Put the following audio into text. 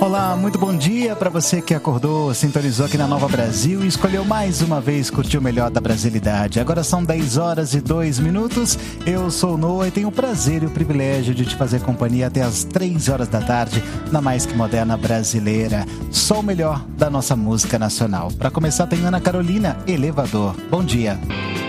Olá, muito bom dia para você que acordou, sintonizou aqui na Nova Brasil e escolheu mais uma vez curtir o melhor da brasilidade. Agora são 10 horas e 2 minutos. Eu sou o Noah e tenho o prazer e o privilégio de te fazer companhia até as 3 horas da tarde na mais que moderna brasileira. Só o melhor da nossa música nacional. Para começar tem Ana Carolina, Elevador. Bom dia.